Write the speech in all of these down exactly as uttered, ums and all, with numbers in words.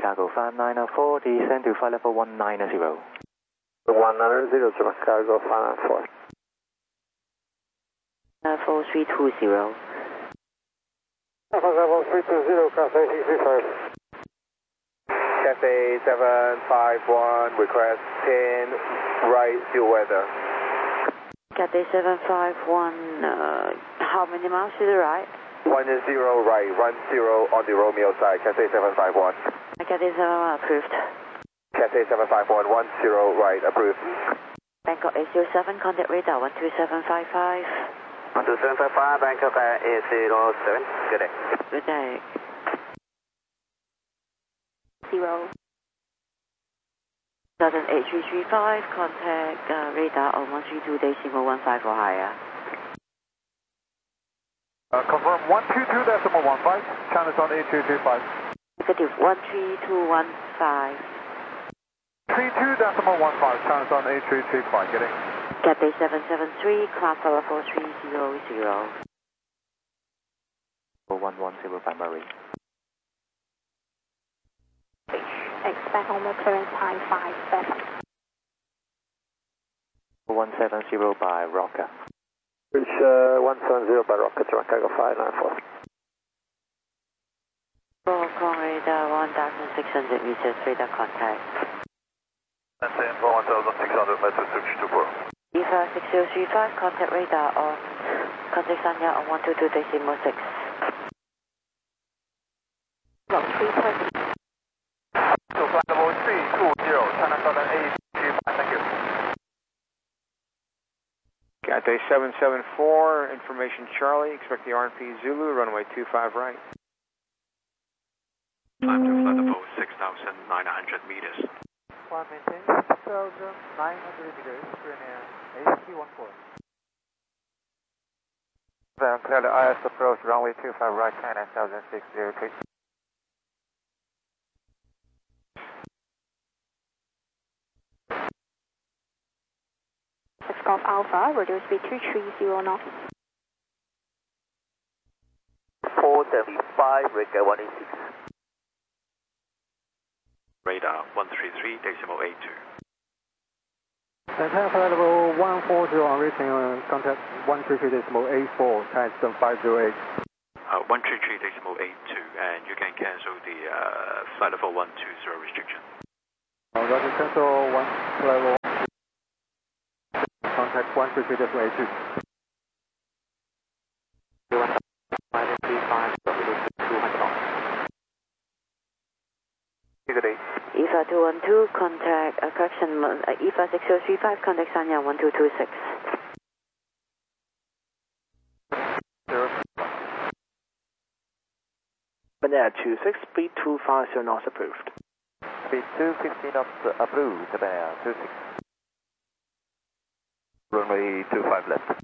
Cargo five nine four, descend to flight level one nine zero. one nine zero, German Cargo five nine four. four three two zero. Alpha level three two zero, Cathay six three five. Cathay seven five one, request ten, right, fuel weather. Cathay seven five one, uh, how many miles to the right? one zero right, one zero on the Romeo side, Cathay seven five one. Cathay seven one approved. Cathay seven five one, one zero right, approved. Bangkok eight zero seven, contact radar one two seven five five. one two seven five five, Bangkok eight zero seven, good day. Good day. Zero. Southern eight three three five, contact uh, radar on one three two decimal one five for higher. Uh, confirm one two two decimal one five, China's on eight two two five. Negative one three two one five. three two decimal one five, China's on eight two two five, getting. Cathay seven seven three, climb level four three zero zero. one one zero by Murray. Expect normal clearance time five seven. one seven zero by Rocker. Reach uh, one seven zero by Rocket, German Cargo five nine four. Hong Kong radar one thousand six hundred meters, radar contact. That's info one thousand six hundred meters, switch to four. E F A six zero three five, contact radar on, contact Sanya on one two two decimal six. Block three thirty. So flight level three two zero, China Southern eight two five, thank you. Cathay seven seven four, information Charlie, expect the R and P Zulu, runway two five right. Climb to flight level six thousand nine hundred meters. Climb maintain six thousand nine hundred meters, Grenier A C one four. Then clear the I S approach, runway two five right, China Southern six zero two. Golf Alpha, radio speed two three zero knots. four seventy-five, radar one eight six. Radar one three three decimal eight two. Maintain flight level one four zero on reaching uh, contact one three three decimal eight four, China five zero eight. Uh, one three three decimal eight two, and you can cancel the uh, flight level one two zero restriction. Uh, Roger, cancel one flight level contact one three three decimal eight two. Good day. E F A two one two, contact, uh, correction, uh, E F A six zero three five, contact Sanya one two two six. Banana two six, speed two five zero knots approved. Speed two fifty knots approved, Banana two six. Runway two five left.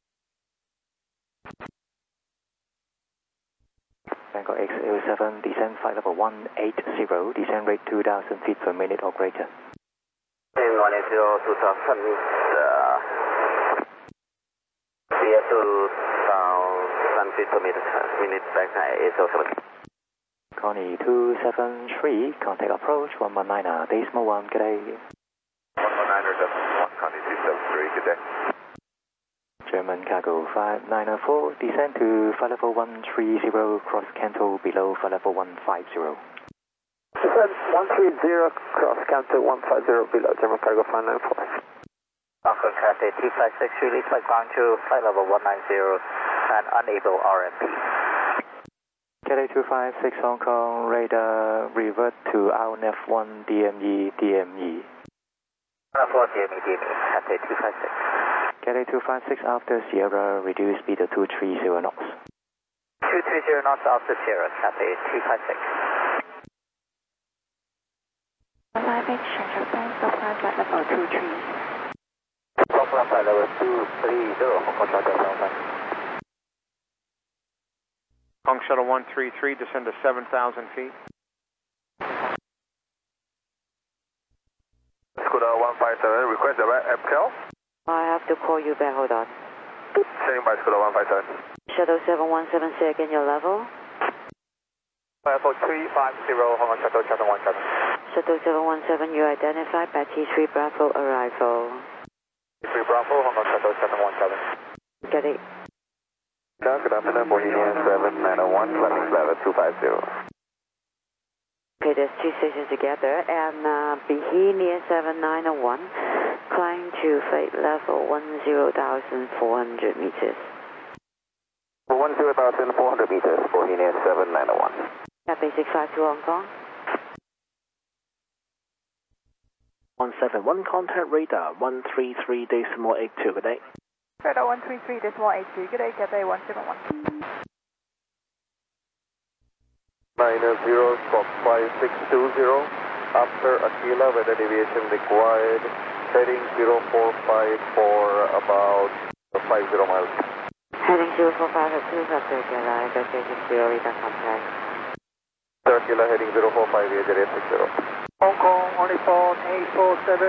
Bangkok X zero seven, descend flight level one eight zero, descend rate two thousand feet per minute or greater. one eight zero, two thousand uh, we have two thousand feet per minute, minute back eight zero seven. Connie two seven three, contact approach one one nine, decimal one, good day. one one nine, one, Connie two seven three, good day. German Cargo five nine four, descend to flight level one three zero, cross Canto below flight level one five zero. Descend one three zero, cross Canto one five zero below, German Cargo five nine four. Uncle Cathay T five six, release flight ground to flight level one nine zero and unable R M P. Cathay two five six Hong Kong, radar revert to R N F one D M E, D M E. R N F one D M E, D M E, Cathay two five six. Cathay two five six after Sierra, reduce speed to two three zero knots. two three zero knots after Sierra, Cathay two five six. Five eight, Shenzhen plan, supply flight level two three. Supply flight level two three zero, Hong Kong Charter seven five. Hong Shuttle one three three, descend to seven thousand feet. Scuda one five seven, request the right M C L. I have to call you back, hold on. Standing by Scuda one five seven. Shuttle seven one seven, say again your level. Level three five zero, Hong Kong Shuttle seven one seven. Shuttle seven one seven, you identified by T three Bravo arrival. T three Bravo, Hong Kong Shuttle seven one seven. Get it. Good afternoon, Bohemian seven nine zero one, landing level two five zero. Okay, there's two stations together, and uh, Bohemian seven nine zero one, climb to flight level one zero thousand four hundred meters. one zero thousand four hundred meters, Bohemian seven nine zero one. That basic five to Hong Kong. one seven one, contact radar one three three decimal eight two, good day. Radar one three three decimal eight two, good day, Cathay one seven one. nine zero, squawk five six two zero, after Aquila, weather deviation required, heading zero four five for about five zero miles. Heading zero four five at two, after Aquila, investigation zero, radar contact. After Aquila, heading zero four five, A J six zero. Hong Kong, only phone eight four seven.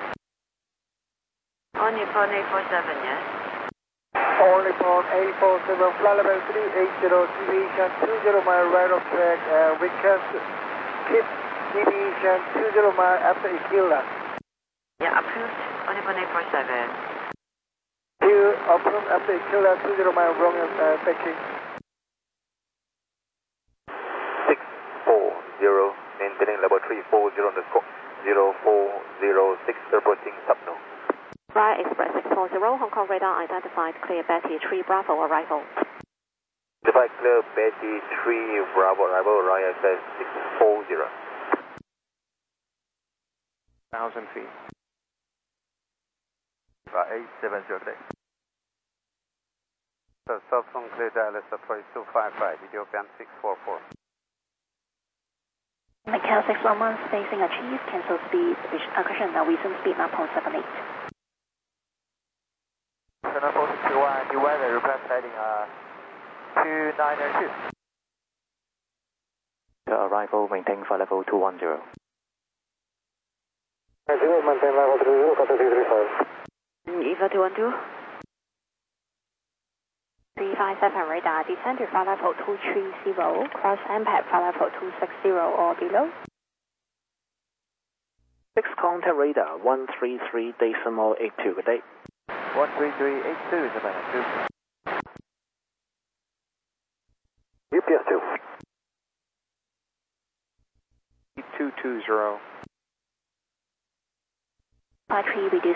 Only phone eight four seven, yes? Only phone eight four seven, flight level three eight zero, deviation two zero mile right of track, and we can keep deviation two zero mile after Aquila. Yeah, approved. Only phone eight four seven. Two, approved after Aquila, two zero mile wrong uh, fetching. six four zero, maintaining level three four zero on the squawk, zero four zero six, approaching Subno. Fly Express six four zero, Hong Kong radar identified, clear Betty three Bravo arrival. Divide clear Betty three Bravo arrival, Ryan says six four zero. one thousand feet. eight seven zero, good day. So, Southern clear Dallas approach two five five, Ethiopian six four four. Macau six one one, spacing achieved, cancel speed, which accretion Norwegian speed nine point seven eight. Channel four six one, new weather, request heading uh, two nine zero two. The arrival, maintain flight level two one zero. Zero, maintain level three zero, contact three three five. Eva two one two. three five seven radar, descend to flight level two three zero, cross M P A D flight level two six zero or below. six, contact radar one three three decimal eight two, good day. one three three eight two is about two. U P S two. two two zero. Flight three reduce